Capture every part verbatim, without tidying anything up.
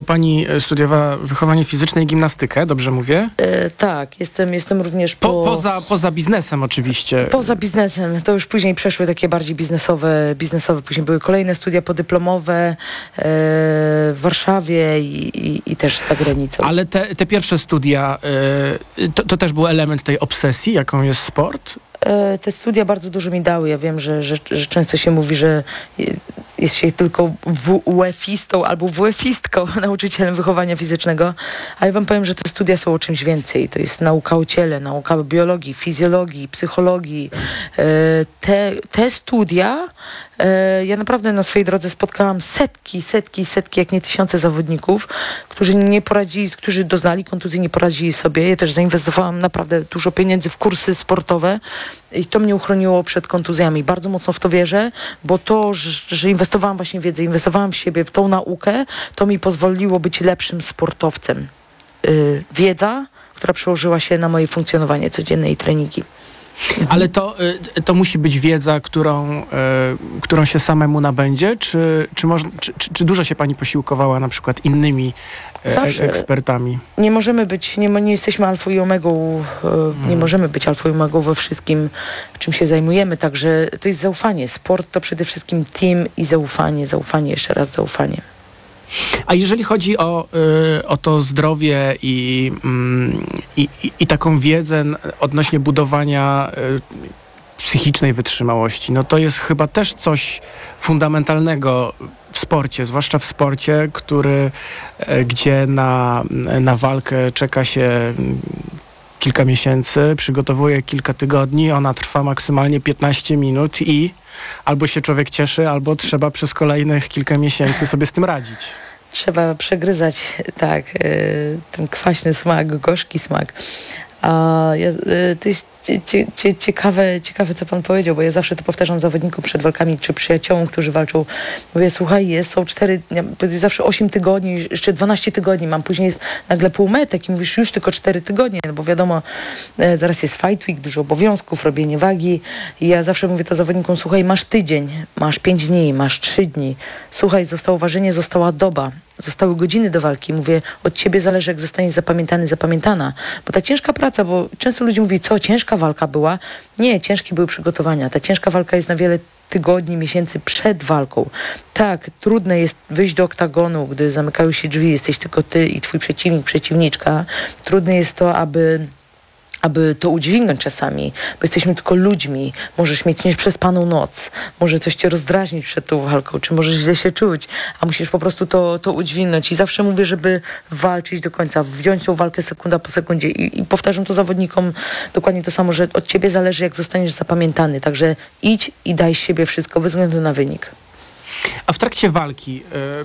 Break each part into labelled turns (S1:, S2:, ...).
S1: pani studiowała wychowanie fizyczne i gimnastykę, dobrze mówię?
S2: E, tak, jestem, jestem również po...
S1: po poza, poza biznesem oczywiście.
S2: Poza biznesem. To już później przeszły takie bardziej biznesowe, biznesowe. Później były kolejne studia podyplomowe e, w Warszawie i, i, i też za granicą.
S1: Ale te, te pierwsze studia, y, to, to też był element tej obsesji, jaką jest sport?
S2: E, te studia bardzo dużo mi dały. Ja wiem, że, że, że często się mówi, że jest się tylko W U E F-istą albo W U E F-istką, nauczycielem wychowania fizycznego. A ja wam powiem, że te studia są o czymś więcej. To jest nauka o ciele, nauka o biologii, fizjologii, psychologii. E, te, te studia, e, ja naprawdę na swojej drodze spotkałam setki, setki, setki, jak nie tysiące zawodników, którzy nie poradzili, którzy doznali kontuzji, nie poradzili sobie. Ja też zainwestowałam naprawdę dużo pieniędzy w kursy sportowe i to mnie uchroniło przed kontuzjami. Bardzo mocno w to wierzę, bo to, że, że inwestowałam właśnie w wiedzę, inwestowałam w siebie, w tą naukę, to mi pozwoliło być lepszym sportowcem. Yy, wiedza, która przełożyła się na moje funkcjonowanie codzienne i treningi.
S1: Ale to, to musi być wiedza, którą, którą się samemu nabędzie, czy, czy, moż, czy, czy, czy dużo się pani posiłkowała na przykład innymi
S2: Zawsze.
S1: ekspertami?
S2: Nie możemy być, nie, nie jesteśmy alfą i omegą, nie hmm. możemy być alfą i omegą we wszystkim, czym się zajmujemy, także to jest zaufanie. Sport to przede wszystkim team i zaufanie, zaufanie, jeszcze raz zaufanie.
S1: A jeżeli chodzi o, y, o to zdrowie i, mm, i, i, i taką wiedzę odnośnie budowania y, psychicznej wytrzymałości, no to jest chyba też coś fundamentalnego w sporcie, zwłaszcza w sporcie, który, y, gdzie na, na walkę czeka się kilka miesięcy, przygotowuje kilka tygodni, ona trwa maksymalnie piętnaście minut i albo się człowiek cieszy, albo trzeba przez kolejnych kilka miesięcy sobie z tym radzić.
S2: Trzeba przegryzać, tak, ten kwaśny smak, gorzki smak. A ja, to jest cie, cie, ciekawe, ciekawe, co pan powiedział, bo ja zawsze to powtarzam zawodnikom przed walkami, czy przyjaciołom, którzy walczą. Mówię, słuchaj, jest, są cztery, jest zawsze osiem tygodni, jeszcze dwanaście tygodni mam, później jest nagle półmetek i mówisz, już tylko cztery tygodnie, no bo wiadomo, zaraz jest fight week, dużo obowiązków, robienie wagi i ja zawsze mówię to zawodnikom, słuchaj, masz tydzień, masz pięć dni, masz trzy dni, słuchaj, zostało ważenie, została doba, zostały godziny do walki. Mówię, od ciebie zależy, jak zostaniesz zapamiętany, zapamiętana. Bo ta ciężka praca, bo często ludzie mówią, co, ciężka walka była? Nie, ciężkie były przygotowania. Ta ciężka walka jest na wiele tygodni, miesięcy przed walką. Tak, trudne jest wyjść do oktagonu, gdy zamykają się drzwi, jesteś tylko ty i twój przeciwnik, przeciwniczka. Trudne jest to, aby... aby to udźwignąć czasami, bo jesteśmy tylko ludźmi. Możesz mieć nieprzespaną noc, może coś cię rozdrażnić przed tą walką, czy możesz źle się czuć, a musisz po prostu to, to udźwignąć. I zawsze mówię, żeby walczyć do końca, wziąć tą walkę sekunda po sekundzie. I, i powtarzam to zawodnikom dokładnie to samo, że od ciebie zależy, jak zostaniesz zapamiętany. Także idź i daj z siebie wszystko, bez względu na wynik.
S1: A w trakcie walki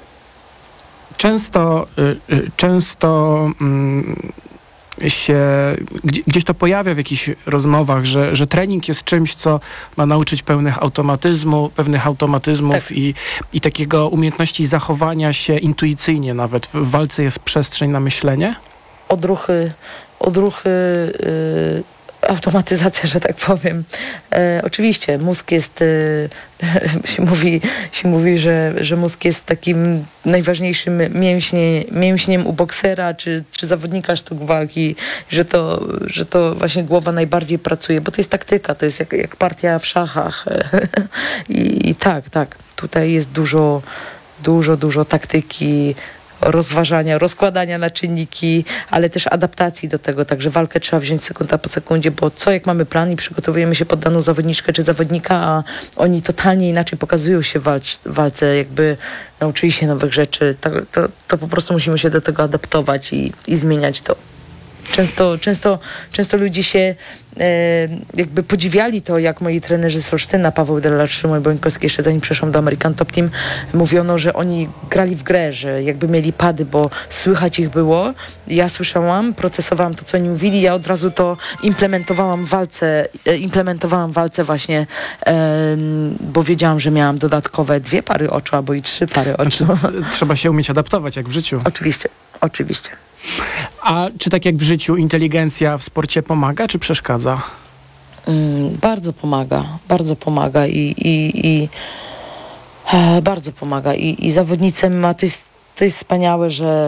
S1: y, często, y, y, często y, się gdzieś to pojawia w jakichś rozmowach, że, że trening jest czymś, co ma nauczyć pełnych automatyzmu, pewnych automatyzmów
S2: tak.
S1: i, i takiego umiejętności zachowania się intuicyjnie nawet. W walce jest przestrzeń na myślenie?
S2: Odruchy, odruchy, yy, automatyzacja, że tak powiem. E, oczywiście mózg jest, e, się mówi, się mówi że, że mózg jest takim najważniejszym mięśnie, mięśniem u boksera czy, czy zawodnika sztuk walki, że to, że to właśnie głowa najbardziej pracuje, bo to jest taktyka, to jest jak, jak partia w szachach. I, I tak, tak, tutaj jest dużo, dużo, dużo taktyki, rozważania, rozkładania na czynniki, ale też adaptacji do tego, także walkę trzeba wziąć sekunda po sekundzie, bo co jak mamy plan i przygotowujemy się pod daną zawodniczkę czy zawodnika, a oni totalnie inaczej pokazują się w walcz, walce, jakby nauczyli się nowych rzeczy, to, to, to po prostu musimy się do tego adaptować i, i zmieniać to. Często, często, często ludzie się e, jakby podziwiali to, jak moi trenerzy z Olsztyna, Paweł Della, Szymon Bońkowski, jeszcze zanim przeszłam do American Top Team, mówiono, że oni grali w grę, że jakby mieli pady, bo słychać ich było. Ja słyszałam, procesowałam to, co oni mówili, ja od razu to implementowałam w walce, e, implementowałam w walce właśnie, e, bo wiedziałam, że miałam dodatkowe dwie pary oczu, albo i trzy pary oczu.
S1: Znaczy, trzeba się umieć adaptować, jak w życiu.
S2: Oczywiście, oczywiście.
S1: A czy tak jak w życiu inteligencja w sporcie pomaga, czy przeszkadza?
S2: Mm, bardzo pomaga, bardzo pomaga i, i, i e, bardzo pomaga i, i zawodnicem ma, to jest, to jest wspaniałe, że